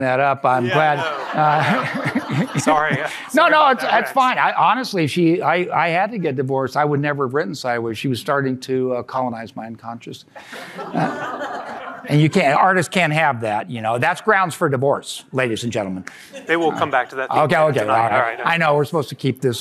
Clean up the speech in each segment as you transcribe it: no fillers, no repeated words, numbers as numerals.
that up. I'm glad. No. Sorry. No, it's fine. Honestly, I had to get divorced. I would never have written Sideways. She was starting to colonize my unconscious. And artists can't have that, That's grounds for divorce, ladies and gentlemen. They will come back to that. Okay. All right. I know we're supposed to keep this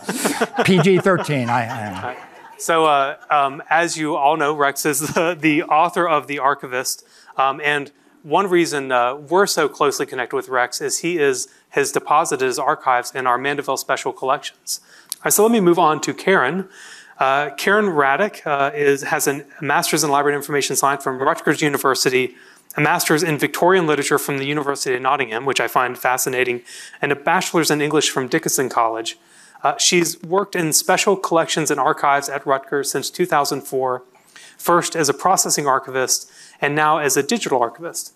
PG-13. So, as you all know, Rex is the author of The Archivist, and one reason we're so closely connected with Rex is he has deposited his archives in our Mandeville Special Collections. All right, so let me move on to Karen. Karen Raddick has a master's in library information science from Rutgers University, a master's in Victorian literature from the University of Nottingham, which I find fascinating, and a bachelor's in English from Dickinson College. She's worked in special collections and archives at Rutgers since 2004, first as a processing archivist and now as a digital archivist.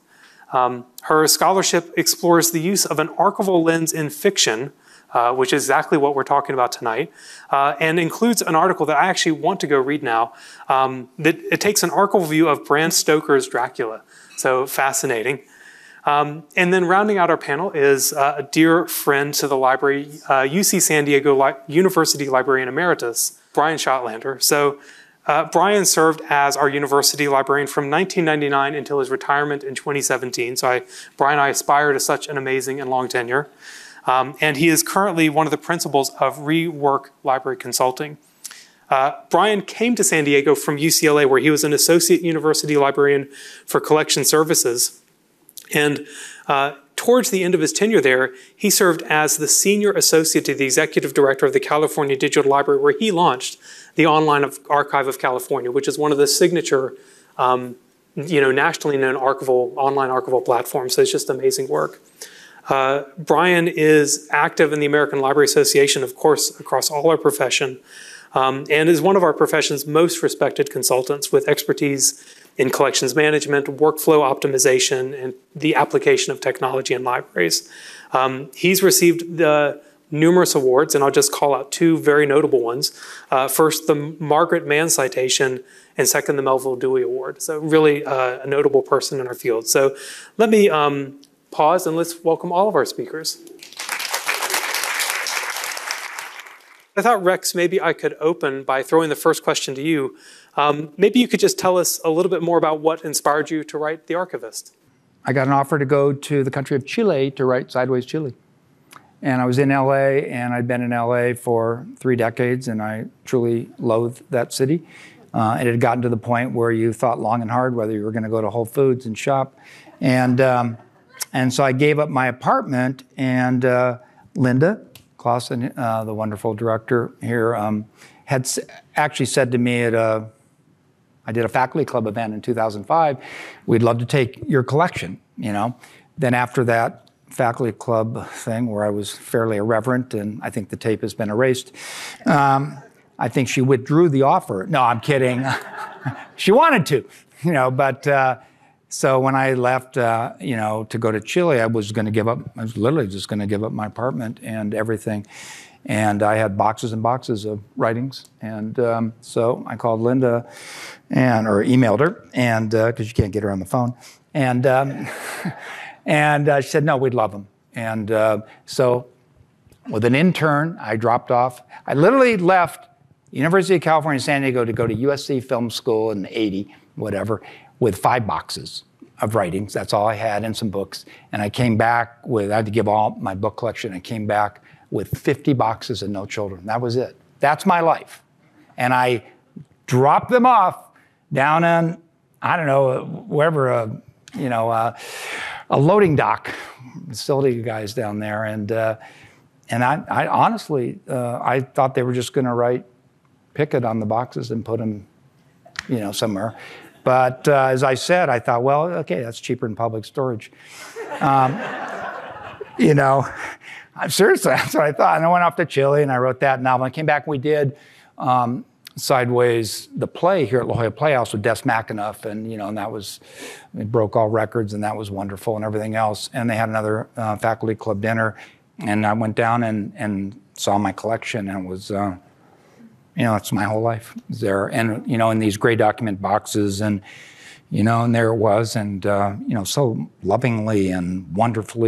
Her scholarship explores the use of an archival lens in fiction, which is exactly what we're talking about tonight, and includes an article that I actually want to go read now. That it takes an archival view of Bram Stoker's Dracula. So fascinating. And then rounding out our panel is a dear friend to the library, UC San Diego University Librarian Emeritus, Brian Schottlander. So Brian served as our university librarian from 1999 until his retirement in 2017. So Brian and I aspire to such an amazing and long tenure. And he is currently one of the principals of Rework Library Consulting. Brian came to San Diego from UCLA, where he was an associate university librarian for collection services. And towards the end of his tenure there, he served as the senior associate to the executive director of the California Digital Library, where he launched the Online Archive of California, which is one of the signature, nationally known online archival platforms. So it's just amazing work. Brian is active in the American Library Association, of course, across all our profession, and is one of our profession's most respected consultants with expertise in collections management, workflow optimization, and the application of technology in libraries. He's received numerous awards, and I'll just call out two very notable ones. First, the Margaret Mann Citation, and second, the Melville Dewey Award. So really a notable person in our field. So let me pause and let's welcome all of our speakers. I thought, Rex, maybe I could open by throwing the first question to you. Maybe you could just tell us a little bit more about what inspired you to write The Archivist. I got an offer to go to the country of Chile to write Sideways Chile. And I was in LA, and I'd been in LA for 3 decades, and I truly loathed that city. It had gotten to the point where you thought long and hard whether you were going to go to Whole Foods and shop. And so I gave up my apartment, and Linda Clausen, the wonderful director here, had actually said to me I did a faculty club event in 2005, we'd love to take your collection, Then after that faculty club thing where I was fairly irreverent, and I think the tape has been erased, I think she withdrew the offer. No, I'm kidding. She wanted to, but so when I left, to go to Chile, I was literally just going to give up my apartment and everything. And I had boxes and boxes of writings. And so I called Linda or emailed her, and because you can't get her on the phone. And she said, no, we'd love them. And so with an intern, I dropped off. I literally left University of California, San Diego to go to USC Film School in 80, whatever, with 5 boxes of writings. That's all I had, and some books. And I came back I had to give all my book collection. I came back with 50 boxes and no children. That was it. That's my life. And I dropped them off down in, I don't know, wherever, a loading dock, facility guys down there. And I honestly, I thought they were just going to write Pickett on the boxes and put them, somewhere. But as I said, I thought, well, okay, that's cheaper than public storage. Seriously, that's what I thought. And I went off to Chile and I wrote that novel. I came back and we did Sideways, the play here at La Jolla Playhouse with Des McAnuff. And, and that it broke all records, and that was wonderful and everything else. And they had another faculty club dinner. And I went down and saw my collection, and it was, it's my whole life there. And, in these gray document boxes, and, And there it was, and so lovingly and wonderfully